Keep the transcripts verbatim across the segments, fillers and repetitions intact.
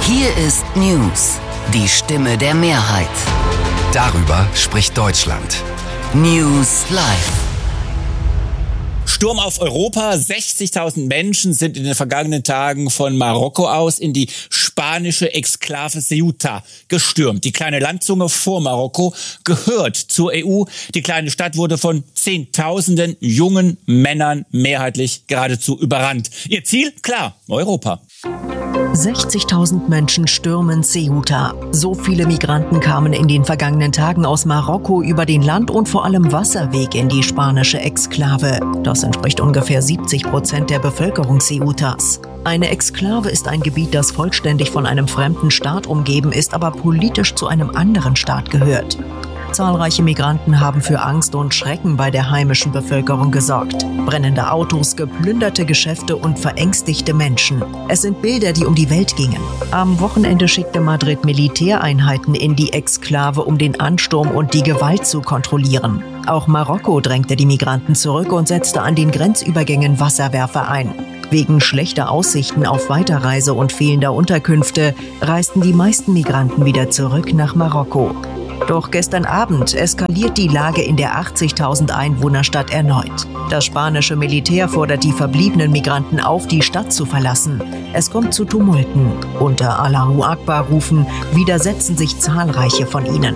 Hier ist News, die Stimme der Mehrheit. Darüber spricht Deutschland. News Live. Sturm auf Europa. sechzigtausend Menschen sind in den vergangenen Tagen von Marokko aus in die spanische Exklave Ceuta gestürmt. Die kleine Landzunge vor Marokko gehört zur E U. Die kleine Stadt wurde von Zehntausenden jungen Männern mehrheitlich geradezu überrannt. Ihr Ziel? Klar, Europa. sechzigtausend Menschen stürmen Ceuta. So viele Migranten kamen in den vergangenen Tagen aus Marokko über den Land- und vor allem Wasserweg in die spanische Exklave. Das entspricht ungefähr siebzig Prozent der Bevölkerung Ceutas. Eine Exklave ist ein Gebiet, das vollständig von einem fremden Staat umgeben ist, aber politisch zu einem anderen Staat gehört. Zahlreiche Migranten haben für Angst und Schrecken bei der heimischen Bevölkerung gesorgt. Brennende Autos, geplünderte Geschäfte und verängstigte Menschen. Es sind Bilder, die um die Welt gingen. Am Wochenende schickte Madrid Militäreinheiten in die Exklave, um den Ansturm und die Gewalt zu kontrollieren. Auch Marokko drängte die Migranten zurück und setzte an den Grenzübergängen Wasserwerfer ein. Wegen schlechter Aussichten auf Weiterreise und fehlender Unterkünfte reisten die meisten Migranten wieder zurück nach Marokko. Doch gestern Abend eskaliert die Lage in der achtzigtausend Einwohnerstadt erneut. Das spanische Militär fordert die verbliebenen Migranten auf, die Stadt zu verlassen. Es kommt zu Tumulten. Unter Allahu Akbar rufen widersetzen sich zahlreiche von ihnen.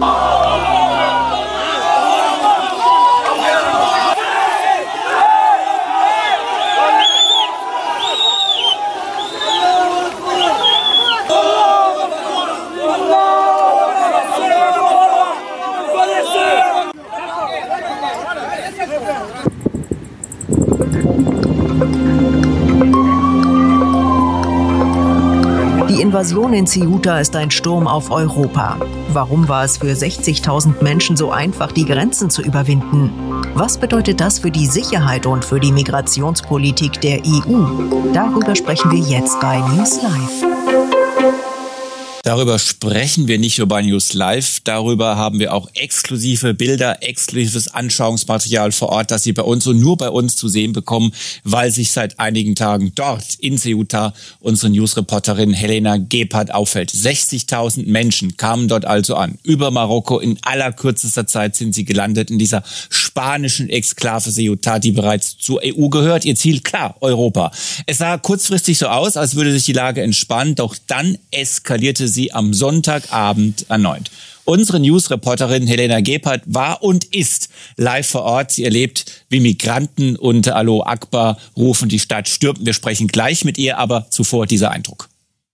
Die Invasion in Ceuta ist ein Sturm auf Europa. Warum war es für sechzigtausend Menschen so einfach, die Grenzen zu überwinden? Was bedeutet das für die Sicherheit und für die Migrationspolitik der E U? Darüber sprechen wir jetzt bei News Live. Darüber sprechen wir nicht nur bei News Live, darüber haben wir auch exklusive Bilder, exklusives Anschauungsmaterial vor Ort, das Sie bei uns und nur bei uns zu sehen bekommen, weil sich seit einigen Tagen dort in Ceuta unsere Newsreporterin Helena Gebhardt auffällt. sechzigtausend Menschen kamen dort also an, über Marokko. In allerkürzester Zeit sind sie gelandet in dieser spanischen Exklave Ceuta, die bereits zur E U gehört. Ihr Ziel, klar, Europa. Es sah kurzfristig so aus, als würde sich die Lage entspannen, doch dann eskalierte sie am Sonntagabend erneut. Unsere Newsreporterin Helena Gebhardt war und ist live vor Ort. Sie erlebt, wie Migranten unter Allahu Akbar rufen, die Stadt stürmt. Wir sprechen gleich mit ihr, aber zuvor dieser Eindruck.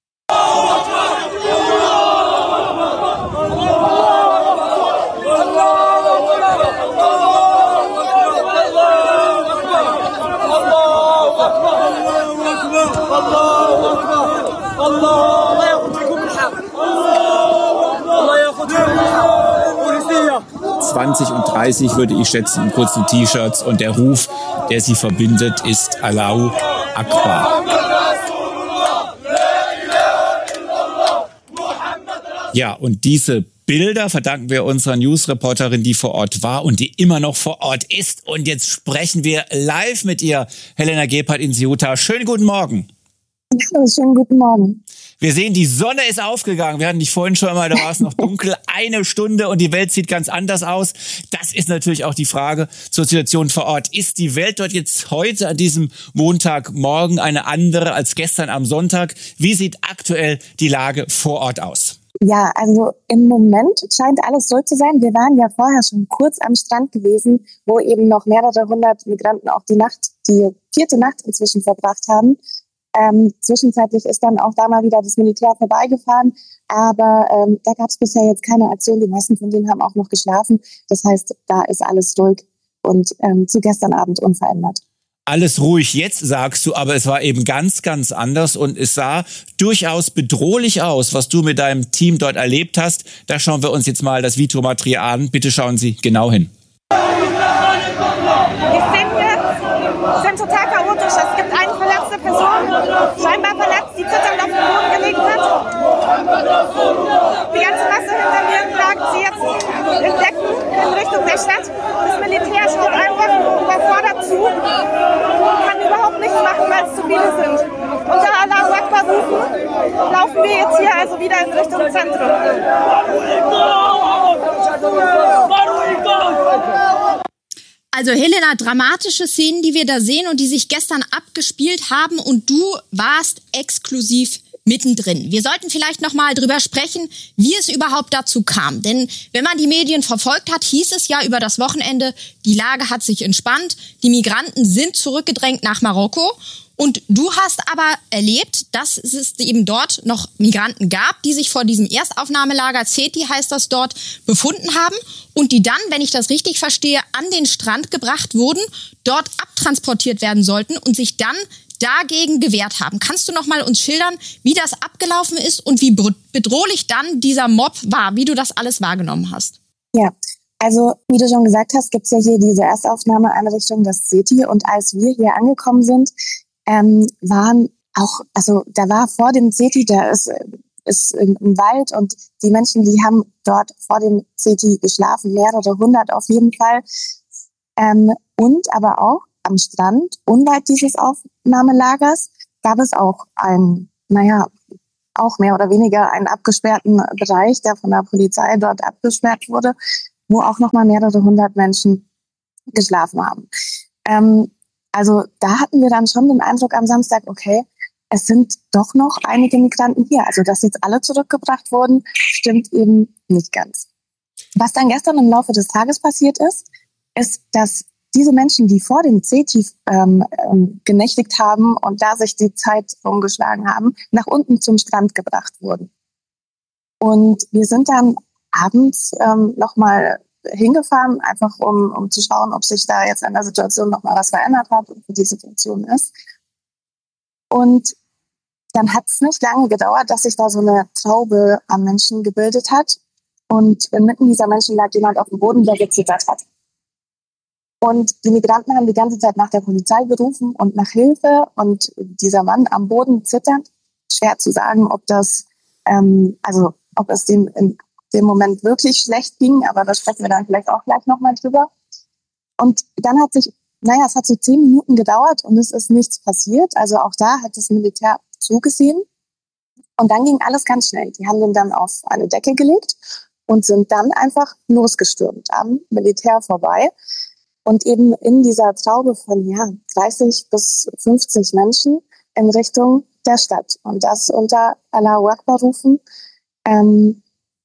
zwanzig und dreißig würde ich schätzen, in kurzen T-Shirts, und der Ruf, der sie verbindet, ist Allahu Akbar. Ja, und diese Bilder verdanken wir unserer Newsreporterin, die vor Ort war und die immer noch vor Ort ist. Und jetzt sprechen wir live mit ihr, Helena Gebhardt in Ceuta. Schönen guten Morgen. Hallo, schönen guten Morgen. Wir sehen, die Sonne ist aufgegangen. Wir hatten dich vorhin schon mal, da war es noch dunkel. Eine Stunde und die Welt sieht ganz anders aus. Das ist natürlich auch die Frage zur Situation vor Ort. Ist die Welt dort jetzt heute an diesem Montagmorgen eine andere als gestern am Sonntag? Wie sieht aktuell die Lage vor Ort aus? Ja, also im Moment scheint alles so zu sein. Wir waren ja vorher schon kurz am Strand gewesen, wo eben noch mehrere hundert Migranten auch die Nacht, die vierte Nacht inzwischen verbracht haben. Ähm, zwischenzeitlich ist dann auch da mal wieder das Militär vorbeigefahren, aber ähm, da gab es bisher jetzt keine Aktion. Die meisten von denen haben auch noch geschlafen. Das heißt, da ist alles ruhig und ähm, zu gestern Abend unverändert. Alles ruhig jetzt, sagst du, aber es war eben ganz, ganz anders und es sah durchaus bedrohlich aus, was du mit deinem Team dort erlebt hast. Da schauen wir uns jetzt mal das Videomaterial an. Bitte schauen Sie genau hin. Die Szene sind total chaotisch. Es gibt eine verletzte Person, scheinbar verletzt, die zitternd auf den Boden gelegen hat. Die ganze Masse hinter mir klagt sie jetzt in Decken in Richtung der Stadt. Das Militär schaut einfach überfordert zu, kann überhaupt nichts machen, weil es zu viele sind. Unter Allahu Akbar rufen, laufen wir jetzt hier also wieder in Richtung Zentrum. Also Helena, dramatische Szenen, die wir da sehen und die sich gestern abgespielt haben, und du warst exklusiv mittendrin. Wir sollten vielleicht noch mal drüber sprechen, wie es überhaupt dazu kam. Denn wenn man die Medien verfolgt hat, hieß es ja über das Wochenende, die Lage hat sich entspannt, die Migranten sind zurückgedrängt nach Marokko. Und du hast aber erlebt, dass es eben dort noch Migranten gab, die sich vor diesem Erstaufnahmelager, Zeti heißt das dort, befunden haben und die dann, wenn ich das richtig verstehe, an den Strand gebracht wurden, dort abtransportiert werden sollten und sich dann dagegen gewehrt haben. Kannst du noch mal uns schildern, wie das abgelaufen ist und wie bedrohlich dann dieser Mob war, wie du das alles wahrgenommen hast? Ja, also wie du schon gesagt hast, gibt es ja hier diese Erstaufnahmeeinrichtung, das Zeti. Und als wir hier angekommen sind, ähm, waren auch, also da war vor dem Zeti, da ist, ist im Wald, und die Menschen, die haben dort vor dem Zeti geschlafen, mehrere hundert auf jeden Fall. Ähm, und aber auch am Strand, unweit dieses Aufnahmelagers, gab es auch einen, naja, auch mehr oder weniger einen abgesperrten Bereich, der von der Polizei dort abgesperrt wurde, wo auch nochmal mehrere hundert Menschen geschlafen haben. Ähm, also da hatten wir dann schon den Eindruck am Samstag, okay, es sind doch noch einige Migranten hier. Also dass jetzt alle zurückgebracht wurden, stimmt eben nicht ganz. Was dann gestern im Laufe des Tages passiert ist, ist, dass diese Menschen, die vor dem Zeti ähm, ähm, genächtigt haben und da sich die Zeit rumgeschlagen haben, nach unten zum Strand gebracht wurden. Und wir sind dann abends ähm, nochmal hingefahren, einfach um, um zu schauen, ob sich da jetzt an der Situation nochmal was verändert hat und wie die Situation ist. Und dann hat es nicht lange gedauert, dass sich da so eine Traube an Menschen gebildet hat. Und inmitten dieser Menschen lag jemand auf dem Boden, der gezittert hat. Und die Migranten haben die ganze Zeit nach der Polizei gerufen und nach Hilfe. Und dieser Mann am Boden zitternd, schwer zu sagen, ob das, ähm, also ob es dem in dem Moment wirklich schlecht ging, aber da sprechen wir dann vielleicht auch gleich nochmal drüber. Und dann hat sich, naja, es hat so zehn Minuten gedauert und es ist nichts passiert. Also auch da hat das Militär zugesehen. Und dann ging alles ganz schnell. Die haben den dann auf eine Decke gelegt und sind dann einfach losgestürmt am Militär vorbei. Und eben in dieser Traube von ja, dreißig bis fünfzig Menschen in Richtung der Stadt. Und das unter Allahu Akbar rufen. Ähm,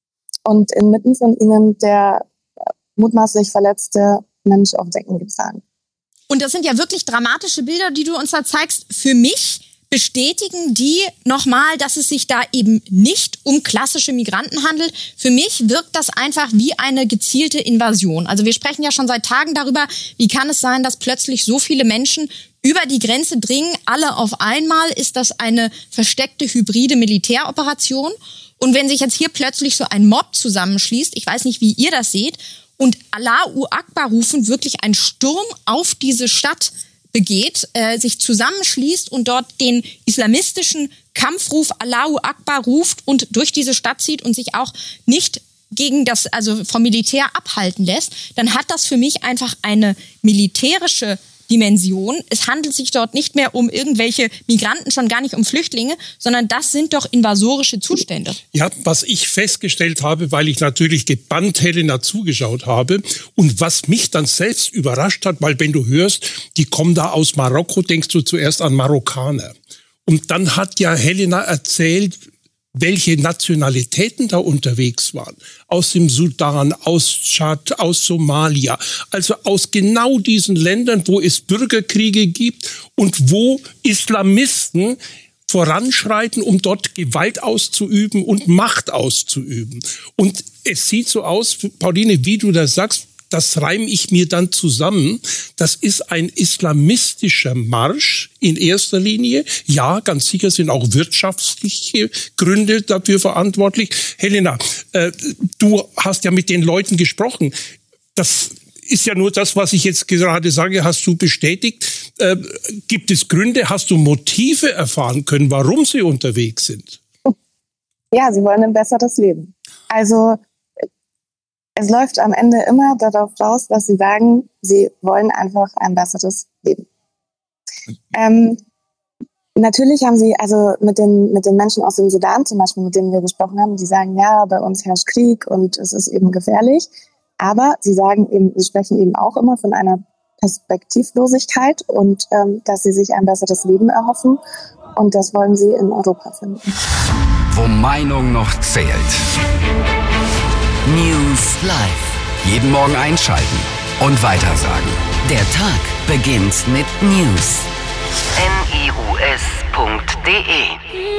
und inmitten von ihnen der mutmaßlich verletzte Mensch auf Decken getragen. Und das sind ja wirklich dramatische Bilder, die du uns da zeigst. Für mich bestätigen die nochmal, dass es sich da eben nicht um klassische Migranten handelt. Für mich wirkt das einfach wie eine gezielte Invasion. Also wir sprechen ja schon seit Tagen darüber, wie kann es sein, dass plötzlich so viele Menschen über die Grenze dringen, alle auf einmal. Ist das eine versteckte hybride Militäroperation? Und wenn sich jetzt hier plötzlich so ein Mob zusammenschließt, ich weiß nicht, wie ihr das seht, und Allahu Akbar rufen, wirklich ein Sturm auf diese Stadt begeht, äh, sich zusammenschließt und dort den islamistischen Kampfruf Allahu Akbar ruft und durch diese Stadt zieht und sich auch nicht gegen das, also vom Militär abhalten lässt, dann hat das für mich einfach eine militärische Dimension. Es handelt sich dort nicht mehr um irgendwelche Migranten, schon gar nicht um Flüchtlinge, sondern das sind doch invasorische Zustände. Ja, was ich festgestellt habe, weil ich natürlich gebannt Helena zugeschaut habe und was mich dann selbst überrascht hat, weil wenn du hörst, die kommen da aus Marokko, denkst du zuerst an Marokkaner. Und dann hat ja Helena erzählt, welche Nationalitäten da unterwegs waren. Aus dem Sudan, aus Tschad, aus Somalia. Also aus genau diesen Ländern, wo es Bürgerkriege gibt und wo Islamisten voranschreiten, um dort Gewalt auszuüben und Macht auszuüben. Und es sieht so aus, Pauline, wie du das sagst, das reime ich mir dann zusammen. Das ist ein islamistischer Marsch in erster Linie. Ja, ganz sicher sind auch wirtschaftliche Gründe dafür verantwortlich. Helena, äh, du hast ja mit den Leuten gesprochen. Das ist ja nur das, was ich jetzt gerade sage, hast du bestätigt. Äh, gibt es Gründe, hast du Motive erfahren können, warum sie unterwegs sind? Ja, sie wollen ein besseres Leben. Also es läuft am Ende immer darauf raus, dass sie sagen, sie wollen einfach ein besseres Leben. Ähm, Natürlich haben sie, also mit den, mit den Menschen aus dem Sudan zum Beispiel, mit denen wir gesprochen haben, die sagen, ja, bei uns herrscht Krieg und es ist eben gefährlich. Aber sie sagen eben, sie sprechen eben auch immer von einer Perspektivlosigkeit und ähm, dass sie sich ein besseres Leben erhoffen. Und das wollen sie in Europa finden. Wo Meinung noch zählt. News Live. Jeden Morgen einschalten und weitersagen. Der Tag beginnt mit News. N I U S punkt D E